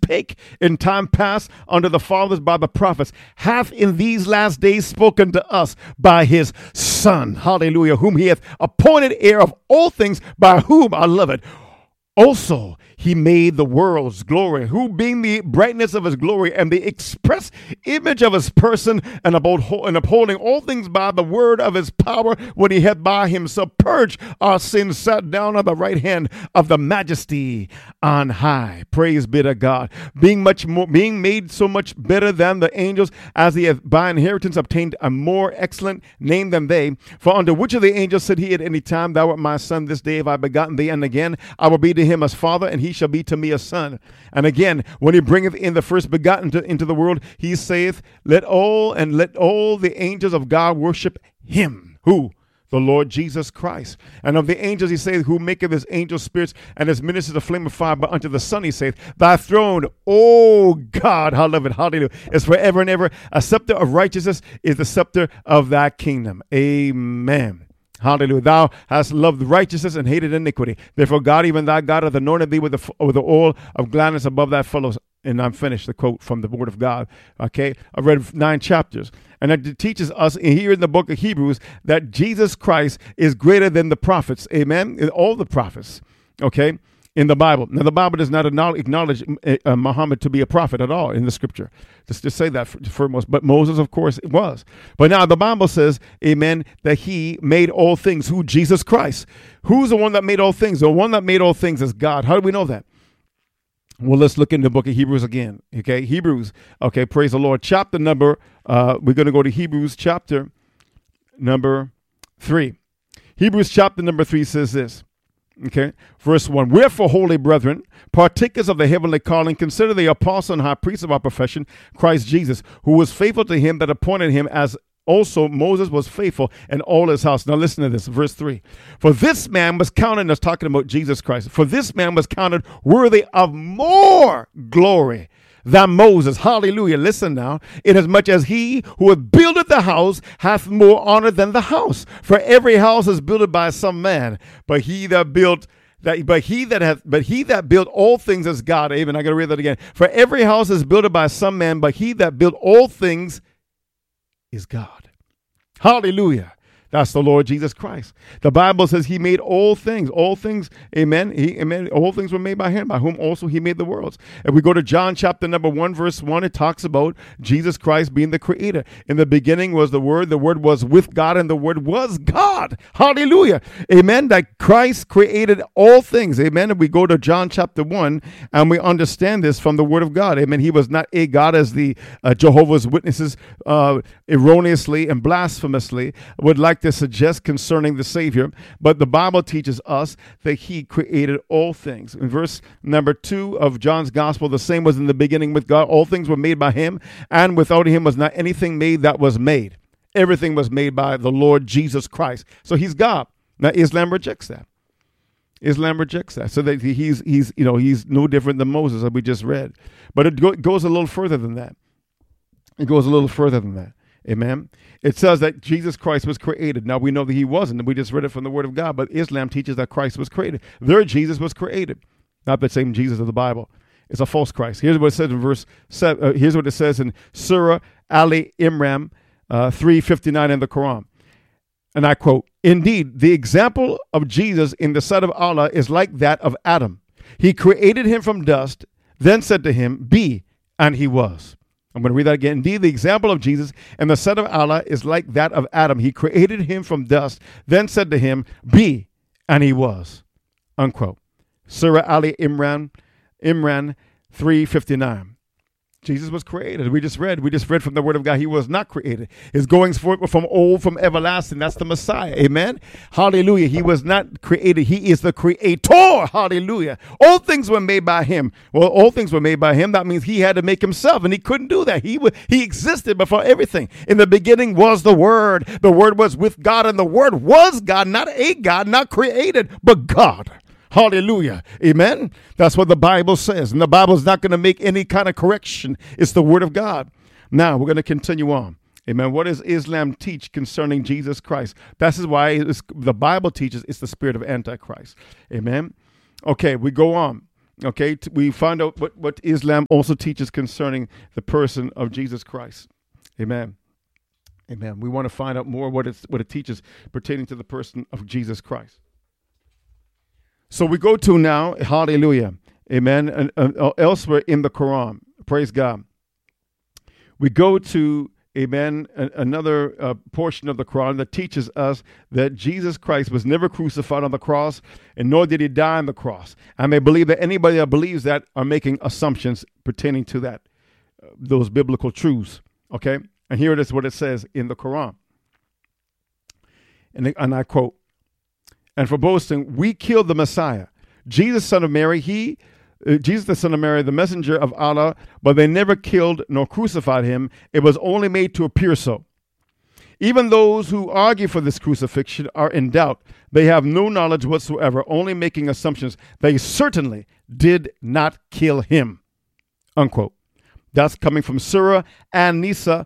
spake in time past unto the fathers by the prophets, hath in these last days spoken to us by his Son, hallelujah, whom he hath appointed heir of all things, by whom, I love it, also he made the world's glory, who being the brightness of his glory and the express image of his person, and upholding all things by the word of his power, when he had by himself purged our sins, sat down on the right hand of the majesty on high. Praise be to God. Being made so much better than the angels, as he hath by inheritance obtained a more excellent name than they. For unto which of the angels said he at any time, Thou art my son, this day have I begotten thee? And again, I will be to him as father, and he shall be to me a son. And again, when he bringeth in the first begotten into the world, he saith, let all the angels of God worship him. Who? The Lord Jesus Christ. And of the angels he saith, who maketh his angels spirits and his ministers a flame of fire. But unto the Son he saith, thy throne, O God, hallelujah, is forever and ever. A scepter of righteousness is the scepter of thy kingdom. Amen. Hallelujah. Thou hast loved righteousness and hated iniquity. Therefore, God, even thy God, hath anointed thee with the oil of gladness above thy fellows. And I'm finished the quote from the Word of God. Okay. I read 9 chapters. And it teaches us here in the book of Hebrews that Jesus Christ is greater than the prophets. Amen. All the prophets. Okay. In the Bible. Now, the Bible does not acknowledge Muhammad to be a prophet at all in the scripture. Just to say that for most. But Moses, of course, it was. But now the Bible says, amen, that he made all things. Who? Jesus Christ. Who's the one that made all things? The one that made all things is God. How do we know that? Well, let's look in the book of Hebrews again. Okay, Hebrews. Okay, praise the Lord. Chapter number, we're going to go to Hebrews chapter number 3. Hebrews chapter number 3 says this. Okay, verse 1. Wherefore, holy brethren, partakers of the heavenly calling, consider the apostle and high priest of our profession, Christ Jesus, who was faithful to him that appointed him, as also Moses was faithful in all his house. Now listen to this, verse 3. For this man was counted, us talking about Jesus Christ, for this man was counted worthy of more glory than Moses. Hallelujah. Listen now. Inasmuch as he who hath builded the house hath more honor than the house. For every house is builded by some man, but he that built all things is God. Amen. I got to read that again. For every house is built by some man, but he that built all things is God. Hallelujah. That's the Lord Jesus Christ. The Bible says he made all things, amen. Amen. All things were made by him, by whom also he made the worlds. If we go to John chapter number 1, verse 1, it talks about Jesus Christ being the creator. In the beginning was the Word was with God, and the Word was God. Hallelujah. Amen. That Christ created all things. Amen. If we go to John chapter 1, and we understand this from the Word of God. Amen. He was not a God, as the Jehovah's Witnesses erroneously and blasphemously would like to suggest concerning the Savior, but the Bible teaches us that he created all things. In verse number 2 of John's gospel, the same was in the beginning with God. All things were made by him, and without him was not anything made that was made. Everything was made by the Lord Jesus Christ. So he's God. Now Islam rejects that. So that he's no different than Moses, as we just read. But it goes a little further than that. Amen. It says that Jesus Christ was created. Now we know that he wasn't. We just read it from the Word of God. But Islam teaches that Christ was created. Their Jesus was created, not the same Jesus of the Bible. It's a false Christ. Here's what it says in verse 7. Here's what it says in Surah Al-Imran 3:59 in the Quran. And I quote, "Indeed, the example of Jesus in the sight of Allah is like that of Adam. He created him from dust, then said to him, 'Be,' and he was." I'm going to read that again. "Indeed, the example of Jesus in the sight of Allah is like that of Adam. He created him from dust, then said to him, 'Be,' and he was." Unquote. Surah Al-Imran 3:59. Jesus was created. We just read from the Word of God. He was not created. His goings forth were from old, from everlasting. That's the Messiah. Amen. Hallelujah. He was not created. He is the creator. Hallelujah. All things were made by him. Well, all things were made by him. That means he had to make himself, and he couldn't do that. He existed before everything. In the beginning was the Word. The Word was with God, and the Word was God, not a God, not created, but God. Hallelujah. Amen. That's what the Bible says. And the Bible is not going to make any kind of correction. It's the Word of God. Now, we're going to continue on. Amen. What does Islam teach concerning Jesus Christ? This is why the Bible teaches it's the spirit of Antichrist. Amen. Okay, we go on. Okay, we find out what Islam also teaches concerning the person of Jesus Christ. Amen. Amen. We want to find out more what it teaches pertaining to the person of Jesus Christ. So we go to now, hallelujah, amen, elsewhere in the Quran, praise God. We go to, amen, another portion of the Quran that teaches us that Jesus Christ was never crucified on the cross, and nor did he die on the cross. I may believe that anybody that believes that are making assumptions pertaining to that, those biblical truths, okay? And here it is what it says in the Quran. And I quote, "And for boasting, we killed the Messiah, Jesus, son of Mary, Jesus, the son of Mary, the messenger of Allah, but they never killed nor crucified him. It was only made to appear so. Even those who argue for this crucifixion are in doubt. They have no knowledge whatsoever, only making assumptions. They certainly did not kill him." Unquote. That's coming from Surah An-Nisa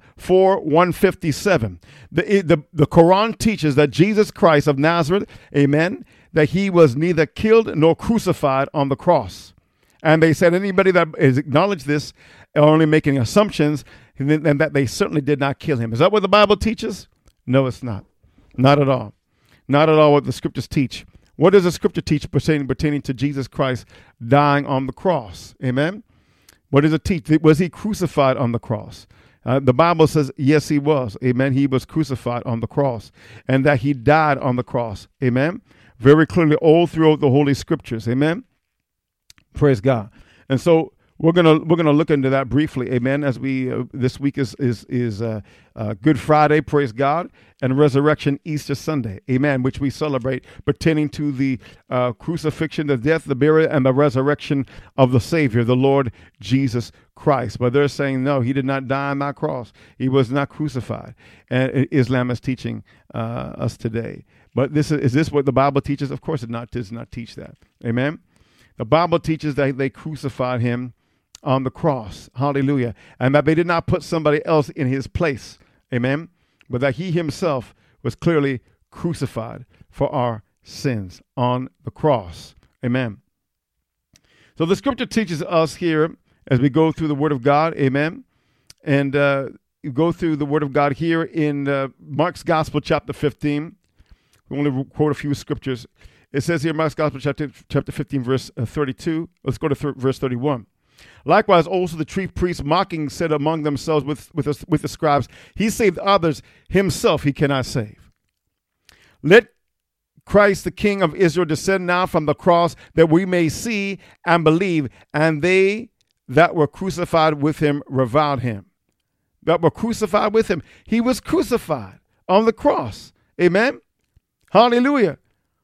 4:157. The Quran teaches that Jesus Christ of Nazareth, amen, that he was neither killed nor crucified on the cross. And they said anybody that has acknowledged this are only making assumptions, and that they certainly did not kill him. Is that what the Bible teaches? No, it's not. Not at all. Not at all what the scriptures teach. What does the scripture teach pertaining to Jesus Christ dying on the cross? Amen. What does it teach? Was he crucified on the cross? The Bible says, yes, he was. Amen. He was crucified on the cross, and that he died on the cross. Amen. Very clearly all throughout the Holy Scriptures. Amen. Praise God. And so we're gonna look into that briefly. Amen. As we this week is Good Friday. Praise God. And Resurrection Easter Sunday. Amen. Which we celebrate pertaining to the crucifixion, the death, the burial, and the resurrection of the Savior, the Lord Jesus Christ. But they're saying, no, he did not die on that cross. He was not crucified. And Islam is teaching us today. But is this what the Bible teaches? Of course it does not teach that. Amen. The Bible teaches that they crucified him on the cross. Hallelujah. And that they did not put somebody else in his place. Amen. But that he himself was clearly crucified for our sins on the cross. Amen. So the scripture teaches us here as we go through the Word of God. Amen. And you go through the Word of God here in Mark's Gospel, chapter 15. We only quote a few scriptures. It says here, Mark's Gospel, chapter 15, verse 32. Let's go to verse 31. "Likewise, also the chief priests mocking said among themselves with the scribes, he saved others, himself he cannot save. Let Christ, the King of Israel, descend now from the cross, that we may see and believe." And they that were crucified with him reviled him. That were crucified with him. He was crucified on the cross. Amen. Hallelujah.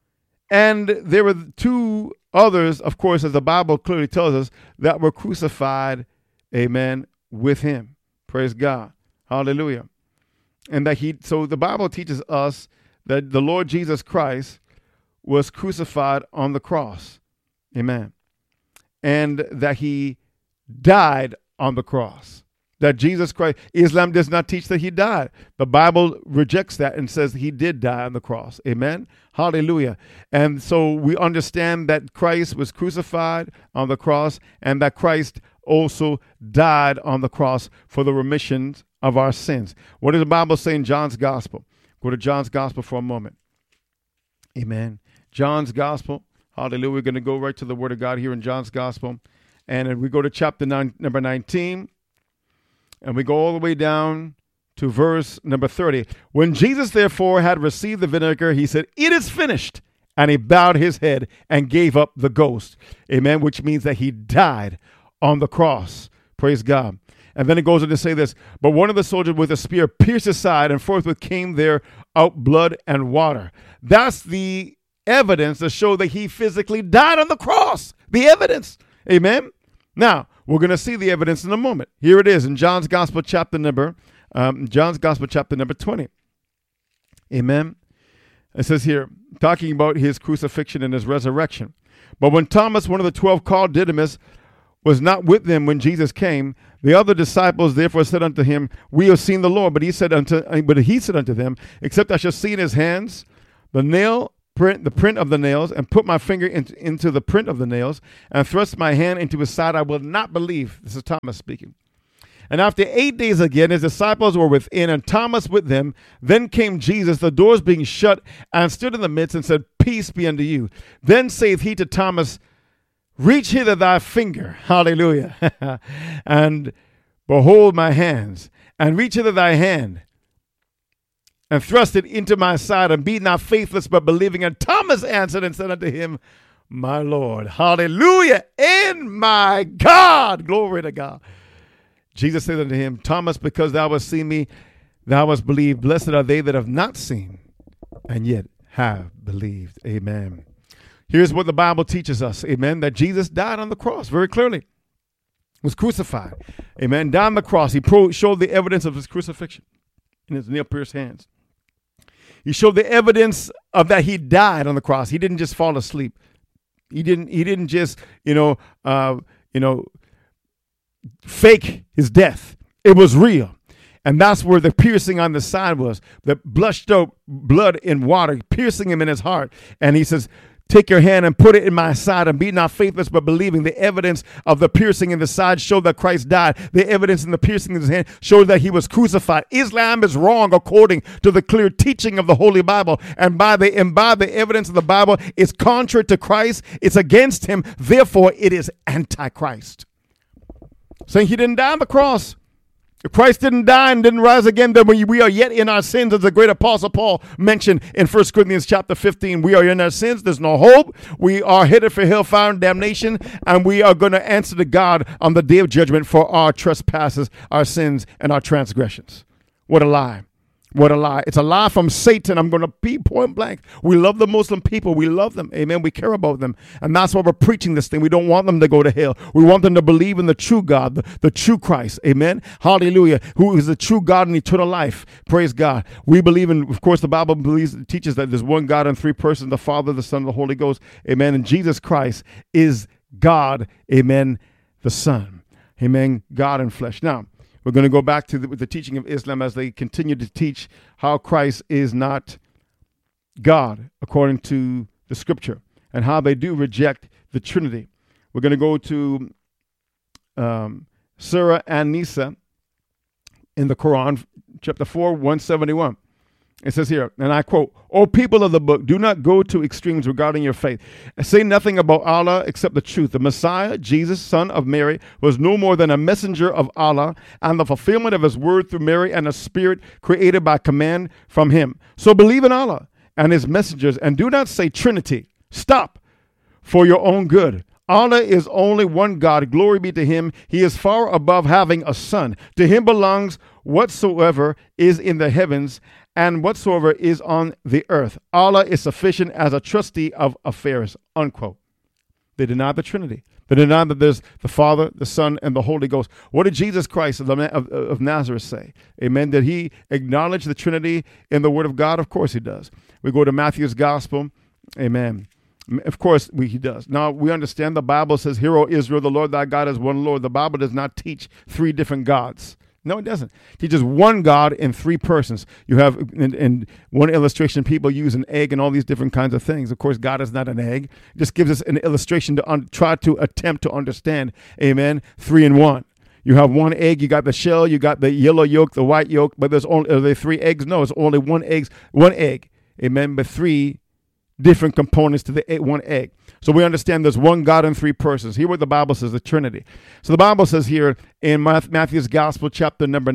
And there were two others, of course, as the Bible clearly tells us, that were crucified, amen, with him. Praise God. Hallelujah. And so the Bible teaches us that the Lord Jesus Christ was crucified on the cross. Amen. And that he died on the cross. That Jesus Christ, Islam does not teach that he died. The Bible rejects that and says he did die on the cross. Amen. Hallelujah. And so we understand that Christ was crucified on the cross, and that Christ also died on the cross for the remission of our sins. What does the Bible say in John's Gospel? Go to John's Gospel for a moment. Amen. John's Gospel. Hallelujah. We're going to go right to the Word of God here in John's Gospel. And we go to chapter number 19. And we go all the way down to verse number 30. "When Jesus, therefore, had received the vinegar, he said, 'It is finished.' And he bowed his head and gave up the ghost." Amen. Which means that he died on the cross. Praise God. And then it goes on to say this, "But one of the soldiers with a spear pierced his side, and forthwith came there out blood and water." That's the evidence to show that he physically died on the cross. The evidence. Amen. Now, we're going to see the evidence in a moment. Here it is in John's Gospel, chapter number 20. Amen. It says here, talking about his crucifixion and his resurrection. "But when Thomas, one of the 12, called Didymus, was not with them when Jesus came, the other disciples therefore said unto him, 'We have seen the Lord.' But he said unto them, 'Except I shall see in his hands the nail the print of the nails, and put my finger into the print of the nails, and thrust my hand into his side, I will not believe. This is Thomas speaking. And after 8 days again, his disciples were within, and Thomas with them. Then came Jesus, the doors being shut, and stood in the midst, and said, Peace be unto you. Then saith he to Thomas, Reach hither thy finger, hallelujah, and behold my hands, and reach hither thy hand, and thrust it into my side, and be not faithless, but believing. And Thomas answered and said unto him, My Lord, hallelujah, and my God, glory to God. Jesus said unto him, Thomas, because thou hast seen me, thou hast believed. Blessed are they that have not seen, and yet have believed. Amen. Here's what the Bible teaches us, amen, that Jesus died on the cross very clearly, was crucified, amen, died on the cross. He showed the evidence of his crucifixion in his nail-pierced hands. He showed the evidence of that he died on the cross. He didn't just fall asleep. He didn't just, fake his death. It was real. And that's where the piercing on the side was. The blushed out blood in water, piercing him in his heart. And he says, Take your hand and put it in my side, and be not faithless, but believing. The evidence of the piercing in the side showed that Christ died. The evidence in the piercing in his hand showed that he was crucified. Islam is wrong according to the clear teaching of the Holy Bible. And by the evidence of the Bible, it's contrary to Christ. It's against him. Therefore, it is antichrist. Saying he didn't die on the cross. If Christ didn't die and didn't rise again, then we are yet in our sins, as the great apostle Paul mentioned in 1 Corinthians chapter 15. We are in our sins. There's no hope. We are headed for hellfire and damnation, and we are going to answer to God on the day of judgment for our trespasses, our sins, and our transgressions. What a lie. What a lie. It's a lie from Satan. I'm going to be point blank. We love the Muslim people. We love them. Amen. We care about them. And that's why we're preaching this thing. We don't want them to go to hell. We want them to believe in the true God, the true Christ. Amen. Hallelujah. Who is the true God and eternal life. Praise God. We believe in, of course, the Bible teaches that there's one God in three persons, the Father, the Son, and the Holy Ghost. Amen. And Jesus Christ is God. Amen. The Son. Amen. God in flesh. Now, we're going to go back to the teaching of Islam as they continue to teach how Christ is not God according to the scripture, and how they do reject the Trinity. We're going to go to Surah An-Nisa in the Quran, chapter 4, 171. It says here, and I quote, O people of the book, do not go to extremes regarding your faith. Say nothing about Allah except the truth. The Messiah, Jesus, son of Mary, was no more than a messenger of Allah and the fulfillment of his word through Mary and a spirit created by command from him. So believe in Allah and his messengers, and do not say Trinity. Stop for your own good. Allah is only one God. Glory be to him. He is far above having a son. To him belongs whatsoever is in the heavens and whatsoever is on the earth. Allah is sufficient as a trustee of affairs, unquote. They deny the Trinity. They deny that there's the Father, the Son, and the Holy Ghost. What did Jesus Christ of Nazareth say? Amen. Did he acknowledge the Trinity in the Word of God? Of course he does. We go to Matthew's Gospel. Amen. Of course he does. Now, we understand the Bible says, Hear, O Israel, the Lord thy God is one Lord. The Bible does not teach three different gods. No, it doesn't. It teaches one God in three persons. You have, in one illustration, people use an egg and all these different kinds of things. Of course, God is not an egg. It just gives us an illustration to try to attempt to understand, amen, 3 in 1. You have one egg, you got the shell, you got the yellow yolk, the white yolk, but are there 3 eggs? No, it's only one egg, amen, but 3 different components to the one egg. So we understand there's one God in 3 persons. Hear what the Bible says, the Trinity. So the Bible says here in Matthew's Gospel, chapter number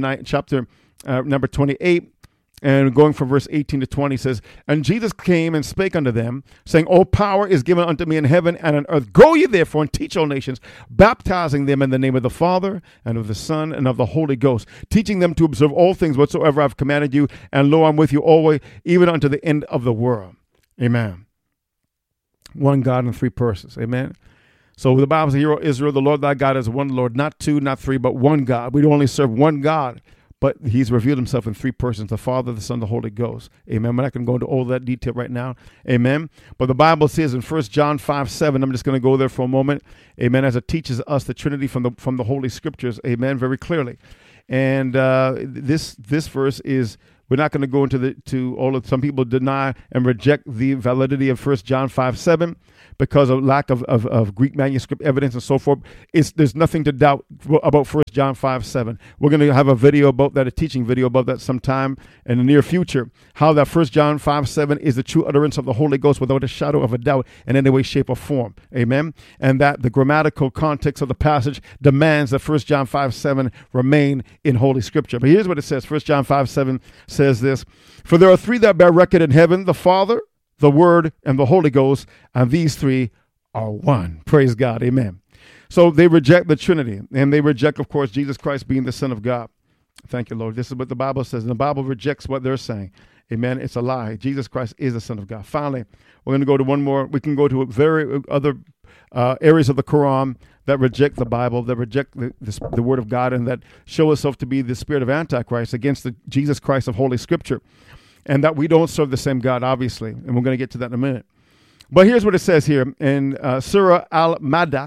28, and going from verse 18 to 20 says, And Jesus came and spake unto them, saying, All power is given unto me in heaven and on earth. Go ye therefore and teach all nations, baptizing them in the name of the Father and of the Son and of the Holy Ghost, teaching them to observe all things whatsoever I've commanded you. And lo, I'm with you always, even unto the end of the world. Amen. One God in 3 persons. Amen. So the Bible says, Hear, O Israel, the Lord thy God is one Lord, not 2, not 3, but one God. We don't only serve one God, but he's revealed himself in 3 persons, the Father, the Son, the Holy Ghost. Amen. We're not going to go into all that detail right now. Amen. But the Bible says in 1 John 5:7, I'm just going to go there for a moment. Amen. As it teaches us the Trinity from the Holy Scriptures. Amen. Very clearly. And this verse is We're not going to go into all of, some people deny and reject the validity of 1 John 5:7 because of lack of Greek manuscript evidence and so forth. There's nothing to doubt about 1 John 5:7. We're going to have a video about that, a teaching video about that sometime in the near future, how that 1 John 5:7 is the true utterance of the Holy Ghost without a shadow of a doubt in any way, shape, or form. Amen. And that the grammatical context of the passage demands that 1 John 5:7 remain in Holy Scripture. But here's what it says. 1 John 5:7 says this: "For there are three that bear record in heaven, the Father, the Word, and the Holy Ghost, and these three are one." Praise God. Amen. So they reject the Trinity, and they reject, of course, Jesus Christ being the Son of God. Thank you, Lord. This is what the Bible says. And the Bible rejects what they're saying. Amen. It's a lie. Jesus Christ is the Son of God. Finally, we're going to go to one more. We can go to very other areas of the Quran that reject the Bible, that reject the Word of God, and that show itself to be the spirit of Antichrist against the Jesus Christ of Holy Scripture. And that we don't serve the same God, obviously. And we're going to get to that in a minute. But here's what it says here in Surah Al-Madah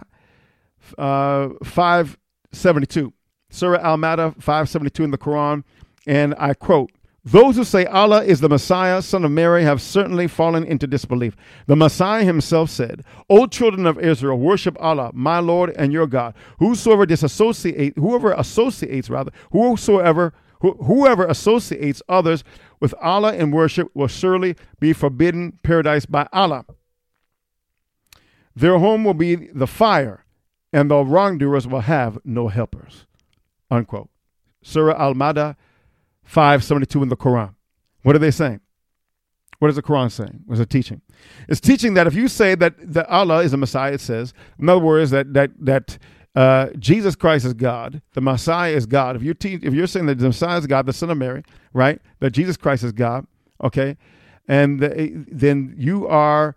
5:72. Surah Al-Madah 5:72 in the Quran. And I quote, "Those who say Allah is the Messiah, son of Mary, have certainly fallen into disbelief. The Messiah himself said, 'O children of Israel, worship Allah, my Lord and your God. Whoever associates others with Allah in worship will surely be forbidden paradise by Allah. Their home will be the fire, and the wrongdoers will have no helpers.'" Unquote. Surah Al-Madah 5:72 in the Quran. What are they saying? What is the Quran saying? What is it teaching? It's teaching that if you say that Allah is the Messiah, it says, in other words, that Jesus Christ is God, the Messiah is God. If you're saying that the Messiah is God, the Son of Mary, right? That Jesus Christ is God, okay? And then you will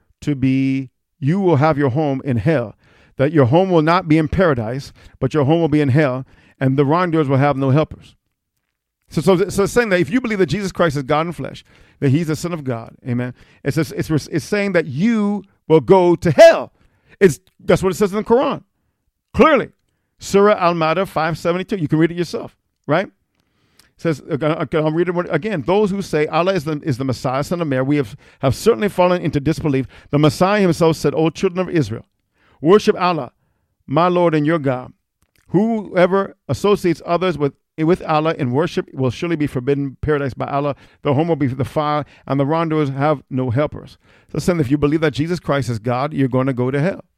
have your home in hell. That your home will not be in paradise, but your home will be in hell, and the wrongdoers will have no helpers. So it's saying that if you believe that Jesus Christ is God in flesh, that he's the Son of God, amen, it's saying that you will go to hell. That's what it says in the Quran. Clearly. Surah Al-Madah 5:72. You can read it yourself, right? It says, I'll read it again. "Those who say Allah is the Messiah, son of Mary, we have certainly fallen into disbelief. The Messiah himself said, 'O children of Israel, worship Allah, my Lord and your God. Whoever associates others with Allah in worship will surely be forbidden paradise by Allah. The home will be the fire, and the wrongdoers have no helpers.'" So saying if you believe that Jesus Christ is God, you're going to go to hell.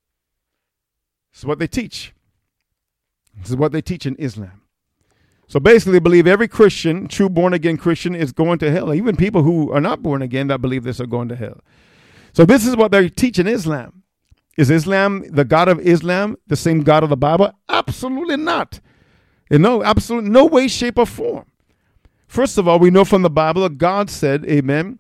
This is what they teach. This is what they teach in Islam. So basically, they believe every Christian, true born-again Christian, is going to hell. Even people who are not born again that believe this are going to hell. So this is what they teach in Islam. Is Islam, the God of Islam, the same God of the Bible? Absolutely not. Absolutely no way, shape, or form. First of all, we know from the Bible that God said, amen,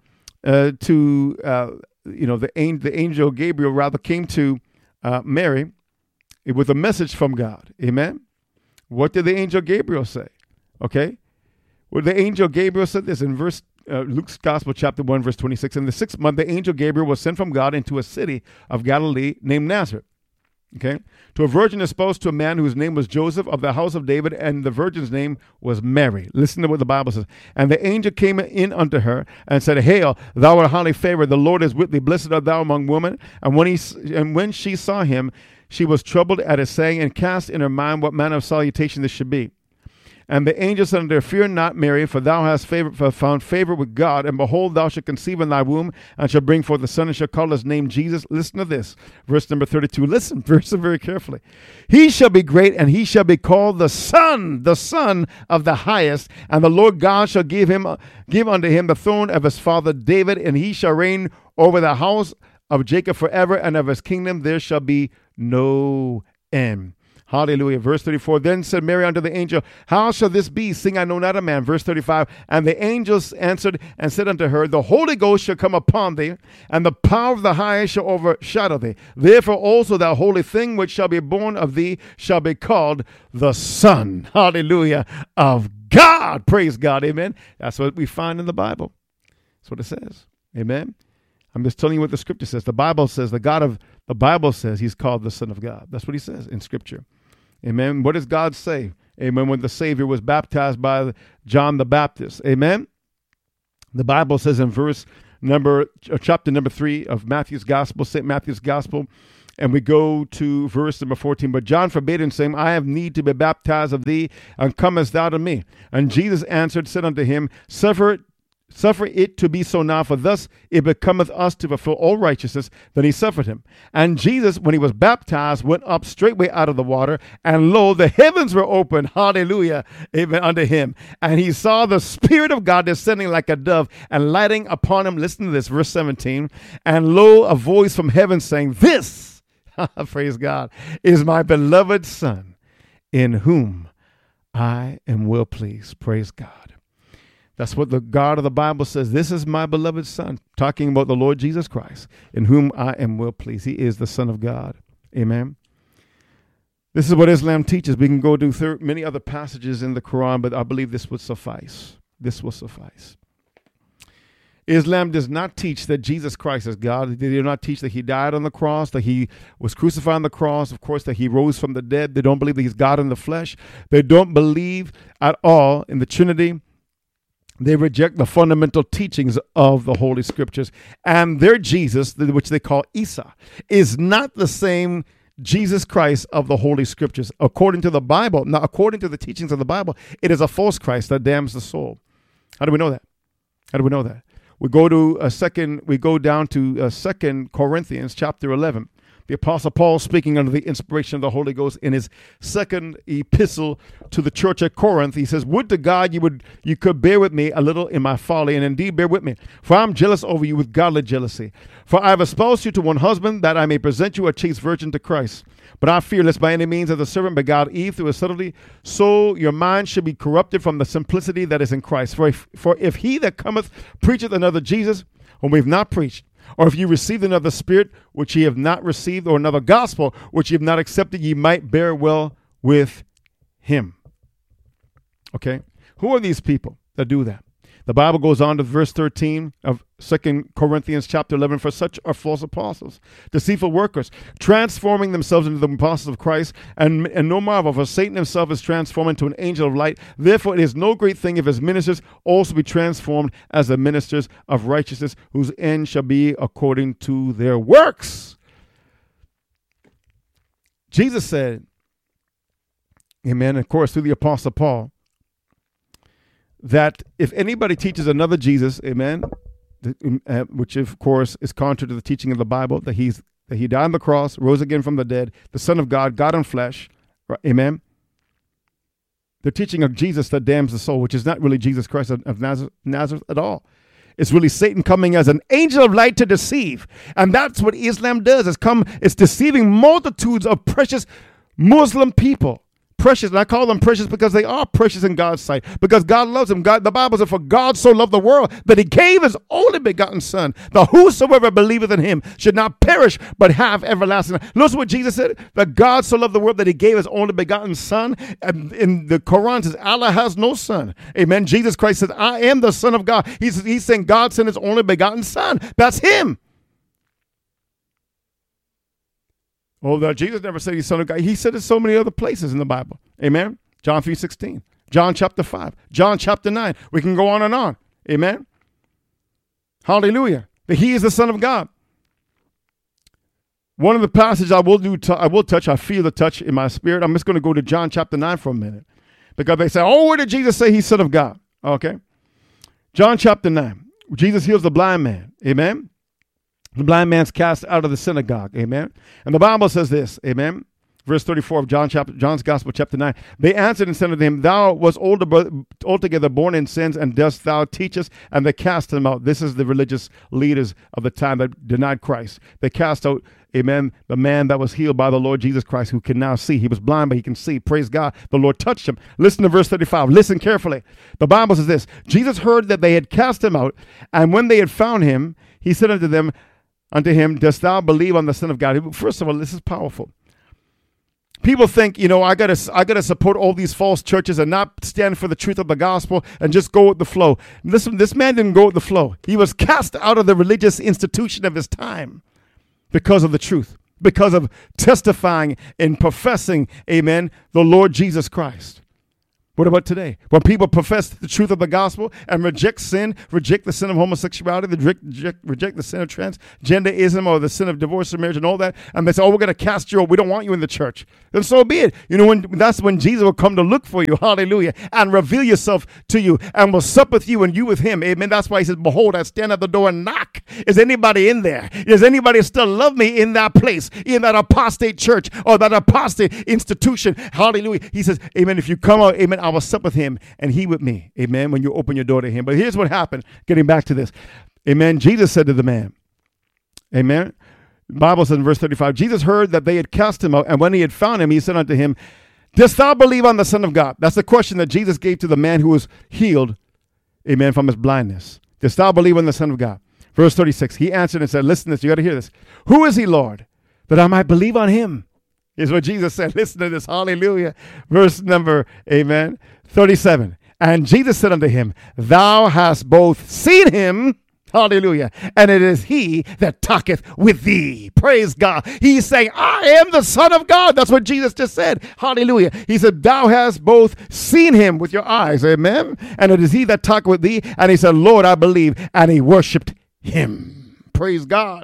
to the angel Gabriel rather came to Mary with a message from God. Amen. What did the angel Gabriel say? Okay. Well, the angel Gabriel said this in Luke's Gospel, chapter 1, verse 26. "In the 6th month, the angel Gabriel was sent from God into a city of Galilee named Nazareth. Okay. To a virgin espoused to a man whose name was Joseph of the house of David, and the virgin's name was Mary." Listen to what the Bible says. "And the angel came in unto her and said, 'Hail, thou art highly favored. The Lord is with thee. Blessed art thou among women.' And when she saw him, she was troubled at his saying, and cast in her mind what manner of salutation this should be. And the angel said unto her, 'Fear not, Mary, for thou hast found favor with God. And behold, thou shalt conceive in thy womb, and shall bring forth a son, and shall call his name Jesus.'" Listen to this, verse number 32. Listen very carefully. "He shall be great, and he shall be called the Son of the Highest. And the Lord God shall give unto him the throne of his father David, and he shall reign over the house of Jacob forever, and of his kingdom there shall be no end." Hallelujah. Verse 34, "Then said Mary unto the angel, 'How shall this be, seeing I know not a man?' Verse 35, "And the angels answered and said unto her, 'The Holy Ghost shall come upon thee, and the power of the Highest shall overshadow thee. Therefore also that holy thing which shall be born of thee shall be called the Son,'" hallelujah, "of God." Praise God. Amen. That's what we find in the Bible. That's what it says. Amen. I'm just telling you what the Scripture says. The Bible says the Bible says he's called the Son of God. That's what he says in Scripture. Amen. What does God say? Amen. When the Savior was baptized by John the Baptist. Amen. The Bible says in chapter number 3 of Matthew's Gospel, St. Matthew's Gospel, and we go to verse number 14. But John forbade him, saying, I have need to be baptized of thee, and comest thou to me? And Jesus answered, said unto him, Suffer it to be so now, for thus it becometh us to fulfill all righteousness. Then he suffered him. And Jesus, when he was baptized, went up straightway out of the water, and lo, the heavens were opened, hallelujah, amen, unto him. And he saw the Spirit of God descending like a dove and lighting upon him. Listen to this, verse 17. And lo, a voice from heaven saying, This, praise God, is my beloved Son, in whom I am well pleased. Praise God. That's what the God of the Bible says. This is my beloved Son, talking about the Lord Jesus Christ, in whom I am well pleased. He is the Son of God. Amen. This is what Islam teaches. We can go to many other passages in the Quran, but I believe this would suffice. This will suffice. Islam does not teach that Jesus Christ is God. They do not teach that he died on the cross, that he was crucified on the cross, of course, that he rose from the dead. They don't believe that he's God in the flesh. They don't believe at all in the Trinity. They reject the fundamental teachings of the Holy Scriptures. And their Jesus, which they call Isa, is not the same Jesus Christ of the Holy Scriptures. According to the Bible, now according to the teachings of the Bible, it is a false Christ that damns the soul. How do we know that? How do we know that? We go down to 2 Corinthians chapter 11. The Apostle Paul, speaking under the inspiration of the Holy Ghost in his second epistle to the church at Corinth, he says, Would to God you could bear with me a little in my folly, and indeed bear with me, for I am jealous over you with godly jealousy. For I have espoused you to one husband, that I may present you a chaste virgin to Christ. But I fear lest by any means, as the serpent beguiled Eve through his subtlety, so your mind should be corrupted from the simplicity that is in Christ. For if he that cometh preacheth another Jesus, whom we have not preached, or if you received another spirit which ye have not received, or another gospel which ye have not accepted, ye might bear well with him. Okay? Who are these people that do that? The Bible goes on to verse 13 of 2 Corinthians chapter 11. For such are false apostles, deceitful workers, transforming themselves into the apostles of Christ. And no marvel, for Satan himself is transformed into an angel of light. Therefore it is no great thing if his ministers also be transformed as the ministers of righteousness, whose end shall be according to their works. Jesus said, amen, of course, through the Apostle Paul, that if anybody teaches another Jesus, amen, which of course is contrary to the teaching of the Bible, that he died on the cross, rose again from the dead, the Son of God, God in flesh, right, amen. They're teaching of Jesus that damns the soul, which is not really Jesus Christ of Nazareth at all. It's really Satan coming as an angel of light to deceive. And that's what Islam does. It's deceiving multitudes of precious Muslim people. Precious, and I call them precious because they are precious in God's sight, because God loves them. The Bible says, for God so loved the world that he gave his only begotten Son, that whosoever believeth in him should not perish but have everlasting life. Listen what Jesus said, that God so loved the world that he gave his only begotten Son. And in the Quran says Allah has no son. Amen. Jesus Christ says, I am the Son of God. He's saying God sent his only begotten Son. That's him. Oh, that Jesus never said he's Son of God. He said it so many other places in the Bible. Amen. John 3:16, John chapter 5, John chapter 9. We can go on and on. Amen. Hallelujah. That he is the Son of God. One of the passages I will touch, I feel the touch in my spirit. I'm just going to go to John chapter 9 for a minute. Because they say, oh, where did Jesus say he's Son of God? Okay. John chapter 9. Jesus heals the blind man. Amen. The blind man's cast out of the synagogue. Amen. And the Bible says this. Amen. Verse 34 of John's Gospel, chapter 9. They answered and said unto him, Thou wast altogether born in sins, and dost thou teach us? And they cast him out. This is the religious leaders of the time that denied Christ. They cast out, amen, the man that was healed by the Lord Jesus Christ, who can now see. He was blind, but he can see. Praise God. The Lord touched him. Listen to verse 35. Listen carefully. The Bible says this. Jesus heard that they had cast him out, and when they had found him, he said unto him, dost thou believe on the Son of God? First of all, this is powerful. People think, I gotta support all these false churches and not stand for the truth of the gospel and just go with the flow. Listen, this man didn't go with the flow. He was cast out of the religious institution of his time because of the truth, because of testifying and professing, amen, the Lord Jesus Christ. What about today? When people profess the truth of the gospel and reject sin, reject the sin of homosexuality, reject the sin of transgenderism or the sin of divorce or marriage and all that, and they say, oh, we're going to cast you out. We don't want you in the church. Then so be it. You know, that's when Jesus will come to look for you, hallelujah, and reveal yourself to you and will sup with you and you with him. Amen. That's why he says, behold, I stand at the door and knock. Is anybody in there? Does anybody still love me in that place, in that apostate church or that apostate institution? Hallelujah. He says, amen, if you come out, amen, I will sup with him and he with me. Amen. When you open your door to him. But here's what happened. Getting back to this. Amen. Jesus said to the man, amen. The Bible says in verse 35, Jesus heard that they had cast him out, and when he had found him, he said unto him, dost thou believe on the Son of God? That's the question that Jesus gave to the man who was healed, amen, from his blindness. Dost thou believe on the Son of God? Verse 36, he answered and said, listen to this, you got to hear this. Who is he, Lord, that I might believe on him? Is what Jesus said. Listen to this. Hallelujah. Verse number, amen, 37. And Jesus said unto him, thou hast both seen him, hallelujah, and it is he that talketh with thee. Praise God. He's saying, I am the Son of God. That's what Jesus just said. Hallelujah. He said, thou hast both seen him with your eyes. Amen. And it is he that talketh with thee. And he said, Lord, I believe. And he worshiped him. Praise God.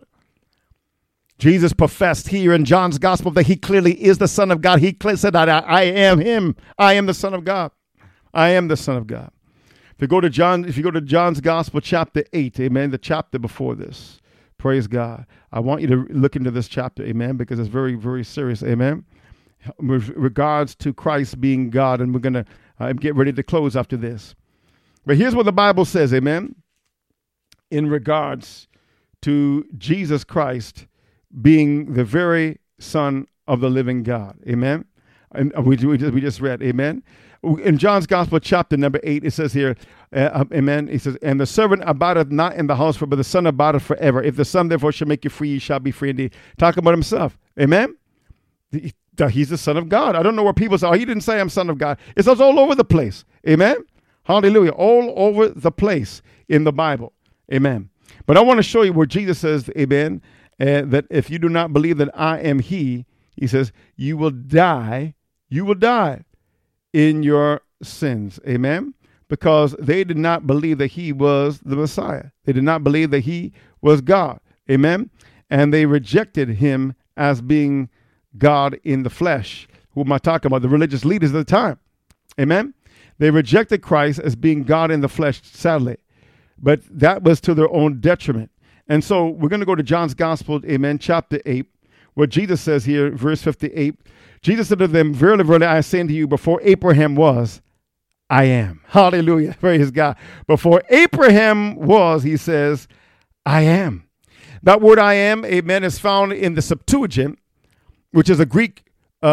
Jesus professed here in John's gospel that he clearly is the Son of God. He said that I am him. I am the Son of God. I am the Son of God. If you go to John's gospel, chapter 8, amen, the chapter before this, praise God. I want you to look into this chapter, amen, because it's very, very serious, amen, with regards to Christ being God. And we're going to get ready to close after this. But here's what the Bible says, amen, in regards to Jesus Christ being the very Son of the living God. Amen. And we just read, amen. In John's gospel, chapter number 8, it says here, amen. He says, and the servant abideth not in the house, but the Son abideth forever. If the Son therefore shall make you free, you shall be free indeed. Talk about himself. Amen. He's the Son of God. I don't know where people say, oh, he didn't say I'm Son of God. It says all over the place. Amen. Hallelujah. All over the place in the Bible. Amen. But I want to show you where Jesus says, amen, that if you do not believe that I am he says, you will die in your sins. Amen. Because they did not believe that he was the Messiah. They did not believe that he was God. Amen. And they rejected him as being God in the flesh. Who am I talking about? The religious leaders of the time. Amen. They rejected Christ as being God in the flesh, sadly. But that was to their own detriment. And so we're going to go to John's gospel, amen, chapter 8, where Jesus says here, verse 58, Jesus said to them, verily, verily, I say unto you, before Abraham was, I am. Hallelujah. Praise God. Before Abraham was, he says, I am. That word I am, amen, is found in the Septuagint, which is a Greek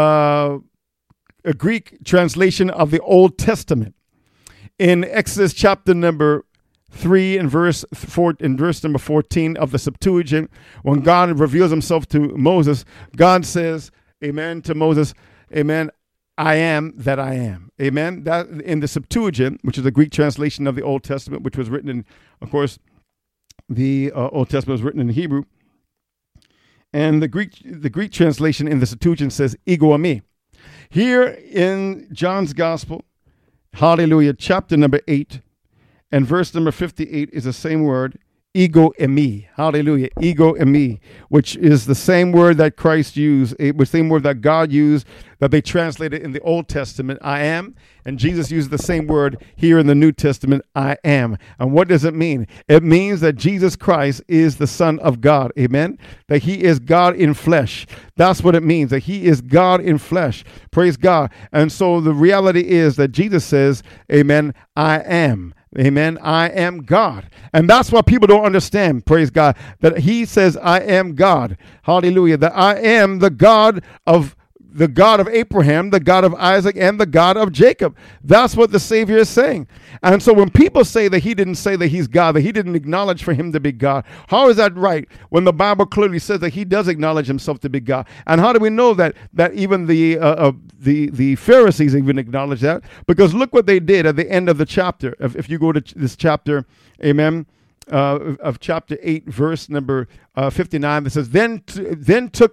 translation of the Old Testament. In Exodus chapter number 3 and verse number 14 of the Septuagint, when God reveals himself to Moses, God says, amen, to Moses, amen, I am that I am. Amen. That in the Septuagint, which is a Greek translation of the Old Testament, which was written in, of course, the Old Testament was written in Hebrew. And the Greek translation in the Septuagint says, ego eimi. Here in John's Gospel, hallelujah, chapter number 8, and verse number 58 is the same word, ego eimi. Hallelujah. Ego eimi, which is the same word that Christ used, the same word that God used, that they translated in the Old Testament, I am. And Jesus used the same word here in the New Testament, I am. And what does it mean? It means that Jesus Christ is the Son of God. Amen. That he is God in flesh. That's what it means, that he is God in flesh. Praise God. And so the reality is that Jesus says, amen, I am. Amen. I am God. And that's what people don't understand. Praise God. That he says, I am God. Hallelujah. That I am the God of Abraham, the God of Isaac, and the God of Jacob. That's what the Savior is saying. And so when people say that he didn't say that he's God, that he didn't acknowledge for him to be God, how is that right when the Bible clearly says that he does acknowledge himself to be God? And how do we know that even the Pharisees even acknowledge that? Because look what they did at the end of the chapter. If you go to this chapter, amen, of chapter 8, verse number 59, that says, Then took up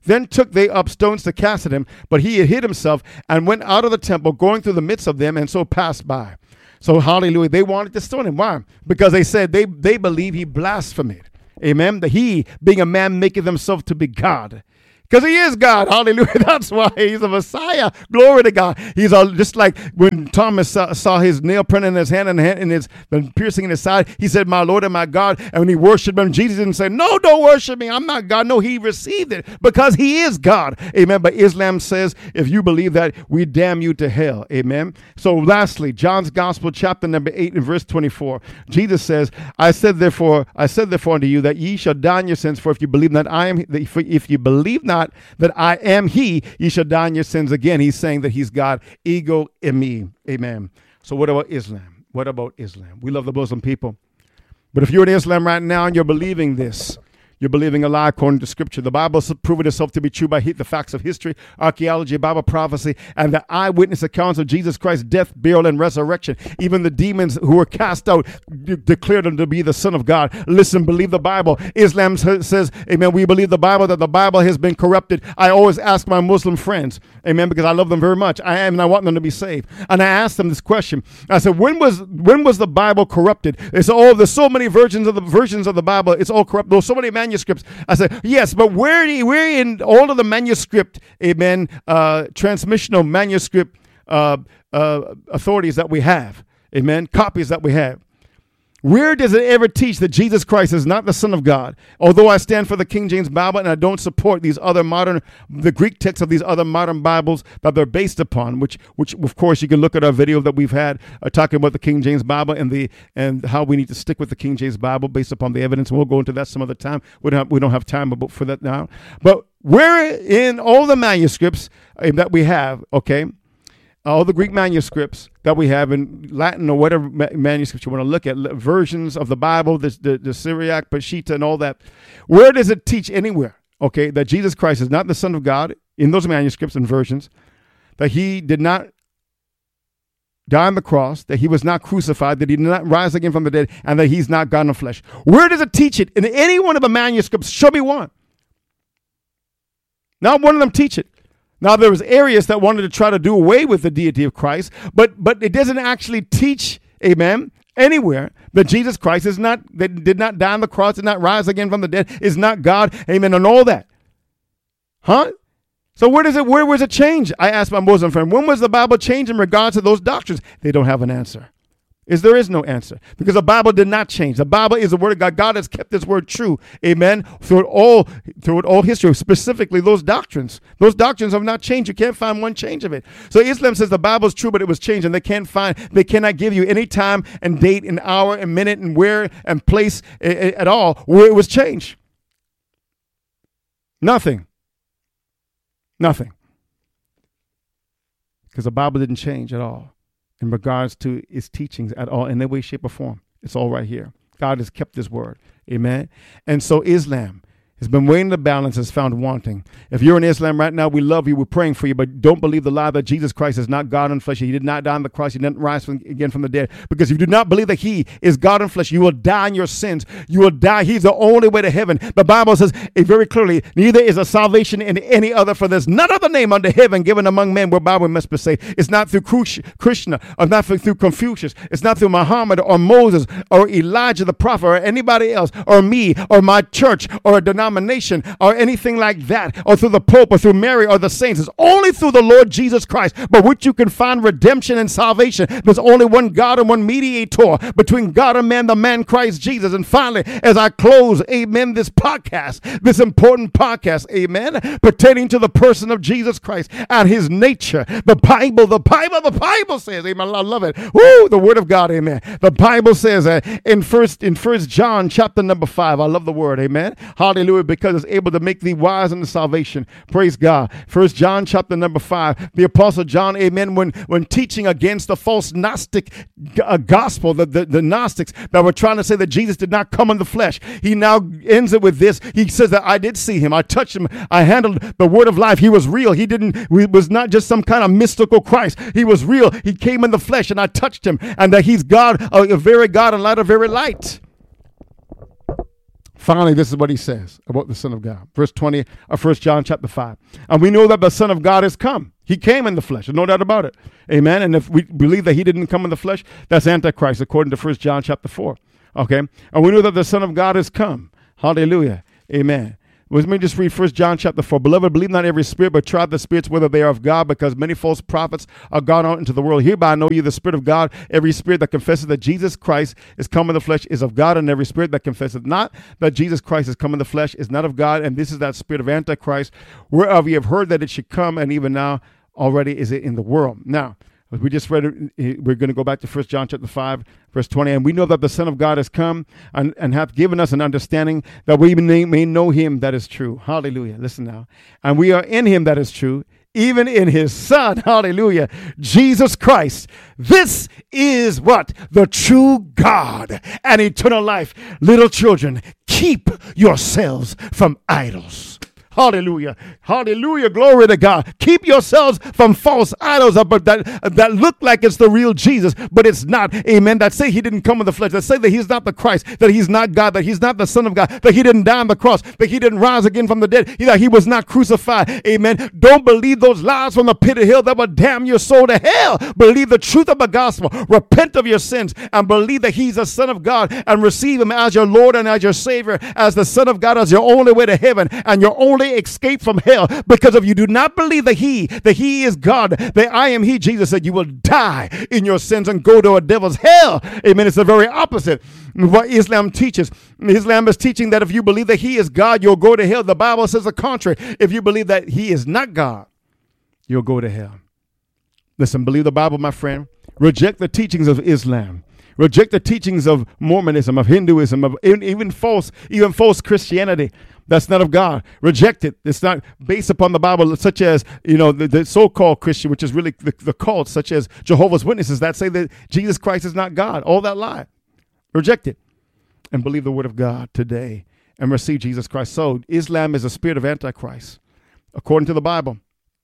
Then took they up stones to cast at him, but he had hid himself and went out of the temple, going through the midst of them, and so passed by. So hallelujah, they wanted to stone him. Why? Because they said they believe he blasphemed. Amen. That he, being a man, maketh himself to be God. Because he is God. Hallelujah. That's why he's a Messiah. Glory to God. He's just like when Thomas saw his nail print in his hand and his piercing in his side. He said, my Lord and my God. And when he worshiped him, Jesus didn't say, no, don't worship me. I'm not God. No, he received it because he is God. Amen. But Islam says, if you believe that, we damn you to hell. Amen. So lastly, John's Gospel, chapter number 8 and verse 24. Jesus says, I said therefore unto you that ye shall die in your sins. For if you believe not if you believe not that I am he, ye shall die in your sins. Again, he's saying that he's God, ego eimi. Amen. So what about Islam? What about Islam? We love the Muslim people. But if you're in Islam right now and you're believing this, you're believing a lie according to Scripture. The Bible has proven itself to be true by the facts of history, archaeology, Bible prophecy, and the eyewitness accounts of Jesus Christ's death, burial, and resurrection. Even the demons who were cast out declared him to be the Son of God. Listen, believe the Bible. Islam says, amen, we believe the Bible, that the Bible has been corrupted. I always ask my Muslim friends, amen, because I love them very much. And I want them to be saved. And I asked them this question. I said, when was the Bible corrupted? They said, oh, there's so many versions of the Bible. It's all corrupt. There's so many manuscripts. I said, yes, but where in all of the manuscript, amen, transmissional manuscript authorities that we have, amen, copies that we have, where does it ever teach that Jesus Christ is not the Son of God? Although I stand for the King James Bible and I don't support the Greek texts of these other modern Bibles that they're based upon, which of course you can look at our video that we've had talking about the King James Bible and how we need to stick with the King James Bible based upon the evidence. We'll go into that some other time. We don't have time for that now. But where in all the manuscripts that we have, okay, all the Greek manuscripts that we have in Latin or whatever manuscripts you want to look at, versions of the Bible, the Syriac, Peshitta, and all that, where does it teach anywhere, okay, that Jesus Christ is not the Son of God in those manuscripts and versions, that he did not die on the cross, that he was not crucified, that he did not rise again from the dead, and that he's not God in the flesh? Where does it teach it? In any one of the manuscripts, show me one. Not one of them teach it. Now, there was areas that wanted to try to do away with the deity of Christ, but it doesn't actually teach, amen, anywhere that Jesus Christ that did not die on the cross, did not rise again from the dead, is not God, amen, and all that. Huh? So where was it changed? I asked my Muslim friend, when was the Bible changed in regards to those doctrines? They don't have an answer. There is no answer, because the Bible did not change. The Bible is the word of God. God has kept his word true, amen, through all history, specifically those doctrines. Those doctrines have not changed. You can't find one change of it. So Islam says the Bible is true, but it was changed, and they cannot give you any time and date and hour and minute and where and place at all where it was changed. Nothing. Because the Bible didn't change at all in regards to its teachings at all, in any way, shape, or form. It's all right here. God has kept his word. Amen. And so Islam has been weighing the balance, has found wanting. If you're in Islam right now, we love you. We're praying for you, but don't believe the lie that Jesus Christ is not God in flesh. He did not die on the cross. He didn't rise again from the dead. Because if you do not believe that he is God in flesh, you will die in your sins. You will die. He's the only way to heaven. The Bible says very clearly, neither is a salvation in any other, for there's none other name under heaven given among men whereby we must be saved. It's not through Krishna, or not through Confucius. It's not through Muhammad or Moses or Elijah the prophet or anybody else or me or my church or a denomination or anything like that, or through the Pope or through Mary or the saints. It's only through the Lord Jesus Christ, but which you can find redemption and salvation. There's only one God and one mediator between God and man, the man Christ Jesus. And finally, as I close, amen, this podcast, this important podcast, amen, pertaining to the person of Jesus Christ and his nature, the Bible says, amen, I love it. Woo, the word of God, amen. The Bible says in First John chapter number 5, I love the word, amen, hallelujah, because it's able to make thee wise unto salvation. Praise God. First John chapter number 5, the apostle John, amen, when teaching against the false Gnostic gospel, the Gnostics that were trying to say that Jesus did not come in the flesh, he now ends it with this. He says that I did see him, I touched him, I handled the word of life. He was real. He was not just some kind of mystical Christ. He was real. He came in the flesh and I touched him, and that he's God, a very God and light of very light. Finally, this is what he says about the Son of God. Verse 20 of 1 John chapter 5. And we know that the Son of God has come. He came in the flesh. There's no doubt about it. Amen. And if we believe that he didn't come in the flesh, that's Antichrist, according to 1 John chapter 4. Okay. And we know that the Son of God has come. Hallelujah. Amen. Let me just read 1 John chapter 4. Beloved, believe not every spirit, but try the spirits whether they are of God, because many false prophets are gone out into the world. Hereby know you the Spirit of God. Every spirit that confesses that Jesus Christ is come in the flesh is of God, and every spirit that confesses not that Jesus Christ is come in the flesh is not of God. And this is that spirit of Antichrist, whereof ye have heard that it should come, and even now already is it in the world. Now, as we just read it, we're going to go back to 1 John chapter 5, verse 20. And we know that the Son of God has come and hath given us an understanding that we may know him that is true. Hallelujah. Listen now. And we are in him that is true, even in his Son. Hallelujah. Jesus Christ. This is what? The true God and eternal life. Little children, keep yourselves from idols. Hallelujah. Hallelujah. Glory to God. Keep yourselves from false idols that look like it's the real Jesus, but it's not. Amen. That say he didn't come in the flesh. That say that he's not the Christ, that he's not God, that he's not the Son of God, that he didn't die on the cross, that he didn't rise again from the dead, that he was not crucified. Amen. Don't believe those lies from the pit of hell that will damn your soul to hell. Believe the truth of the gospel. Repent of your sins and believe that he's the Son of God and receive him as your Lord and as your Savior, as the Son of God, as your only way to heaven and your only escape from hell. Because if you do not believe that he is God, that I am he, Jesus said, you will die in your sins and go to a devil's hell. Amen. It's the very opposite of what Islam teaches. Islam is teaching that if you believe that he is God, you'll go to hell. The Bible says the contrary. If you believe that he is not God, you'll go to hell. Listen, believe the Bible, my friend. Reject the teachings of Islam. Reject the teachings of Mormonism, of Hinduism, of even false Christianity. That's not of God. Reject it. It's not based upon the Bible, such as, the so-called Christian, which is really the cult, such as Jehovah's Witnesses that say that Jesus Christ is not God. All that lie. Reject it and believe the word of God today and receive Jesus Christ. So Islam is a spirit of Antichrist, according to the Bible.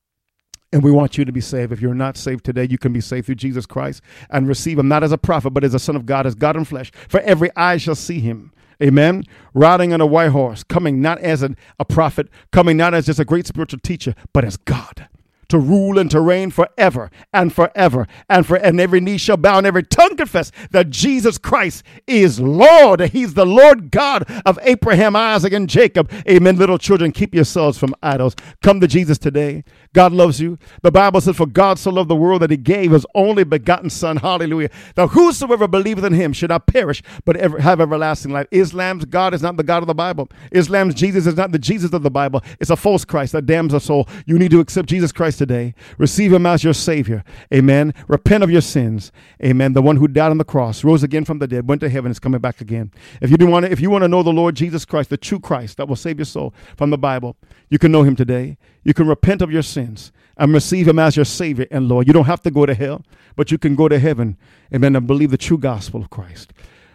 And we want you to be saved. If you're not saved today, you can be saved through Jesus Christ and receive him not as a prophet, but as a Son of God, as God in flesh. For every eye shall see him. Amen. Riding on a white horse, coming not as a prophet, coming not as just a great spiritual teacher, but as God, to rule and to reign forever and forever. And every knee shall bow and every tongue confess that Jesus Christ is Lord. He's the Lord God of Abraham, Isaac, and Jacob. Amen. Little children, keep yourselves from idols. Come to Jesus today. God loves you. The Bible says, for God so loved the world that he gave his only begotten Son. Hallelujah. That whosoever believeth in him should not perish, but have everlasting life. Islam's God is not the God of the Bible. Islam's Jesus is not the Jesus of the Bible. It's a false Christ that damns a soul. You need to accept Jesus Christ today. Receive him as your Savior. Amen. Repent of your sins. Amen. The one who died on the cross, rose again from the dead, went to heaven, is coming back again. If you want to know the Lord Jesus Christ, the true Christ that will save your soul from the Bible, you can know him today. You can repent of your sins and receive him as your Savior and Lord. You don't have to go to hell, but you can go to heaven. Amen. And believe the true gospel of Christ.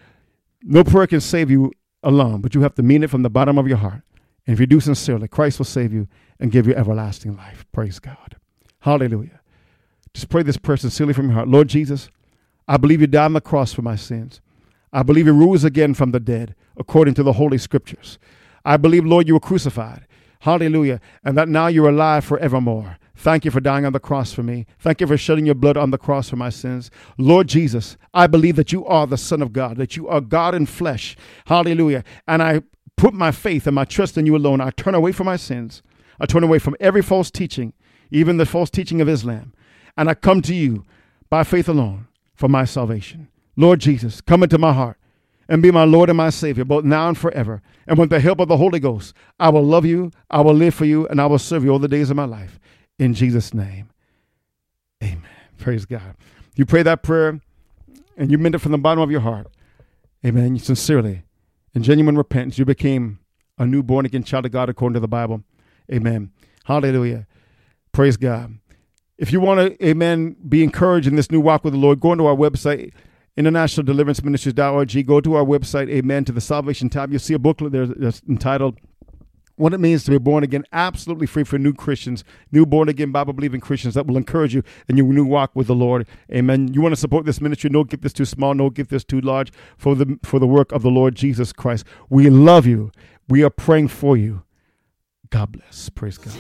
No prayer can save you alone, but you have to mean it from the bottom of your heart. And if you do sincerely, Christ will save you and give you everlasting life. Praise God. Hallelujah. Just pray this prayer sincerely from your heart. Lord Jesus, I believe you died on the cross for my sins. I believe you rose again from the dead, according to the Holy Scriptures. I believe, Lord, you were crucified. Hallelujah. And that now you're alive forevermore. Thank you for dying on the cross for me. Thank you for shedding your blood on the cross for my sins. Lord Jesus, I believe that you are the Son of God, that you are God in flesh. Hallelujah. And I put my faith and my trust in you alone. I turn away from my sins. I turn away from every false teaching, even the false teaching of Islam. And I come to you by faith alone for my salvation. Lord Jesus, come into my heart and be my Lord and my Savior, both now and forever. And with the help of the Holy Ghost, I will love you, I will live for you, and I will serve you all the days of my life. In Jesus' name, amen. Praise God. You pray that prayer and you meant it from the bottom of your heart. Amen. Sincerely, in genuine repentance, you became a new born-again child of God according to the Bible. Amen. Hallelujah. Praise God. If you want to, amen, be encouraged in this new walk with the Lord, go into our website, internationaldeliveranceministries.org. Go to our website, amen, to the Salvation tab. You'll see a booklet there that's entitled what it means to be born again, absolutely free for new Christians, new born again Bible believing Christians that will encourage you in your new walk with the Lord. Amen. You want to support this ministry? No gift is too small, no gift is too large for the work of the Lord Jesus Christ. We love you. We are praying for you. God bless. Praise God.